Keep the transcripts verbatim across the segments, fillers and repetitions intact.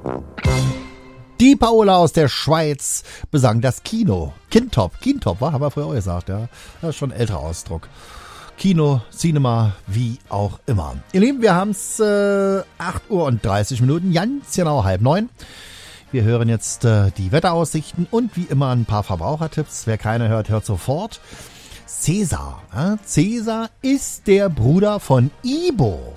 Die Paola aus der Schweiz besang das Kino. Kintop, Kintop, war, haben wir früher auch gesagt, ja. Das ist schon ein älterer Ausdruck. Kino, Cinema, wie auch immer. Ihr Lieben, wir haben es äh, acht Uhr und dreißig Minuten, ganz genau halb neun. Wir hören jetzt äh, die Wetteraussichten und wie immer ein paar Verbrauchertipps. Wer keine hört, hört sofort. Cäsar. Ja? Cäsar ist der Bruder von Ibo.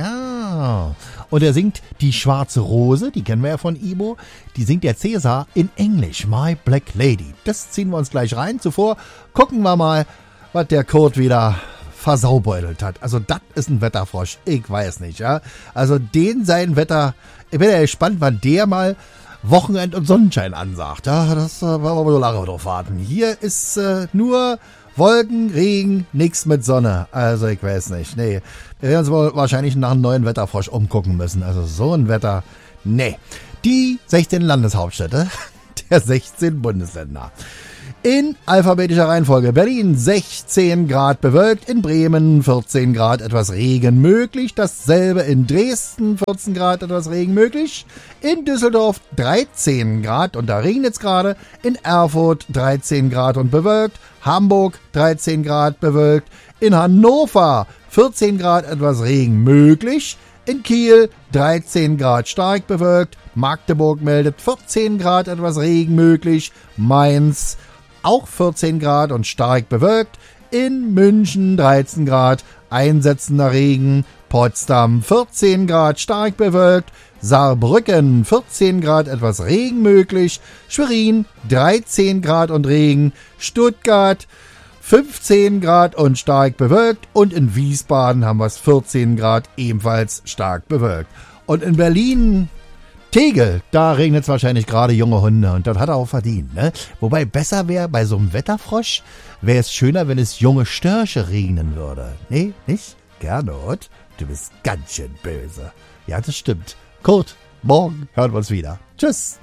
Ja. Und er singt Die schwarze Rose, die kennen wir ja von Ibo. Die singt der Cäsar in Englisch, My Black Lady. Das ziehen wir uns gleich rein. Zuvor gucken wir mal, was der Kurt wieder versaubeutelt hat. Also das ist ein Wetterfrosch. Ich weiß nicht, ja. Also den sein Wetter, ich bin ja gespannt, wann der mal Wochenend und Sonnenschein ansagt. Ja, das äh, wollen wir aber so lange drauf warten. Hier ist äh, nur Wolken, Regen, nix mit Sonne. Also ich weiß nicht. Nee, wir werden uns wohl wahrscheinlich nach einem neuen Wetterfrosch umgucken müssen. Also so ein Wetter, nee. Die sechzehn Landeshauptstädte der sechzehn Bundesländer. In alphabetischer Reihenfolge. Berlin sechzehn Grad bewölkt, in Bremen vierzehn Grad etwas Regen möglich, dasselbe in Dresden vierzehn Grad etwas Regen möglich, in Düsseldorf dreizehn Grad und da regnet es gerade, in Erfurt dreizehn Grad und bewölkt, Hamburg dreizehn Grad bewölkt, in Hannover vierzehn Grad etwas Regen möglich, in Kiel dreizehn Grad stark bewölkt, Magdeburg meldet vierzehn Grad etwas Regen möglich, Mainz auch vierzehn Grad und stark bewölkt. In München dreizehn Grad, einsetzender Regen. Potsdam vierzehn Grad, stark bewölkt. Saarbrücken vierzehn Grad, etwas Regen möglich. Schwerin dreizehn Grad und Regen. Stuttgart fünfzehn Grad und stark bewölkt. Und in Wiesbaden haben wir es vierzehn Grad, ebenfalls stark bewölkt. Und in Berlin Tegel, da regnet es wahrscheinlich gerade junge Hunde und das hat er auch verdient, ne? Wobei besser wäre, bei so einem Wetterfrosch, wäre es schöner, wenn es junge Störche regnen würde. Nee, nicht? Gernot, du bist ganz schön böse. Ja, das stimmt. Kurt, morgen hören wir uns wieder. Tschüss.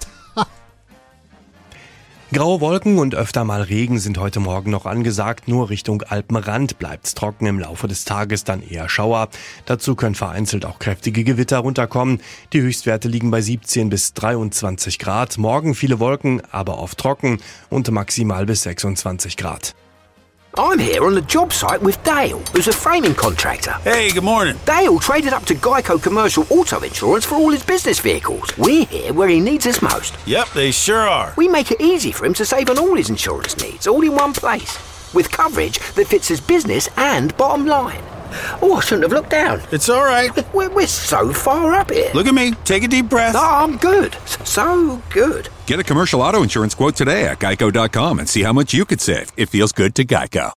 Graue Wolken und öfter mal Regen sind heute Morgen noch angesagt. Nur Richtung Alpenrand bleibt's trocken, im Laufe des Tages dann eher Schauer. Dazu können vereinzelt auch kräftige Gewitter runterkommen. Die Höchstwerte liegen bei siebzehn bis dreiundzwanzig Grad. Morgen viele Wolken, aber oft trocken und maximal bis sechsundzwanzig Grad. I'm here on the job site with Dale, who's a framing contractor. Hey, good morning. Dale traded up to Geico Commercial Auto Insurance for all his business vehicles. We're here where he needs us most. Yep, they sure are. We make it easy for him to save on all his insurance needs, all in one place, with coverage that fits his business and bottom line. Oh, I shouldn't have looked down. It's all right. We're, we're so far up here. Look at me. Take a deep breath. No, I'm good. So good. Get a commercial auto insurance quote today at geico dot com and see how much you could save. It feels good to Geico.